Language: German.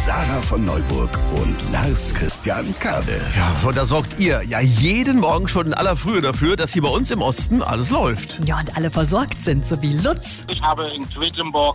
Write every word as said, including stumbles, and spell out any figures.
Sarah von Neuburg und Lars Christian Kade. Ja, und da sorgt ihr ja jeden Morgen schon in aller Frühe dafür, dass hier bei uns im Osten alles läuft. Ja, und alle versorgt sind, so wie Lutz. Ich habe in Quedlinburg